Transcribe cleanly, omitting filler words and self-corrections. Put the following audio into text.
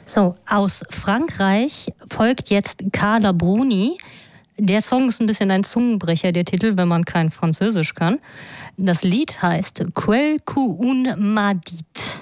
So, aus Frankreich folgt jetzt Carla Bruni. Der Song ist ein bisschen ein Zungenbrecher, der Titel, wenn man kein Französisch kann. Das Lied heißt Quel que un m'a dit.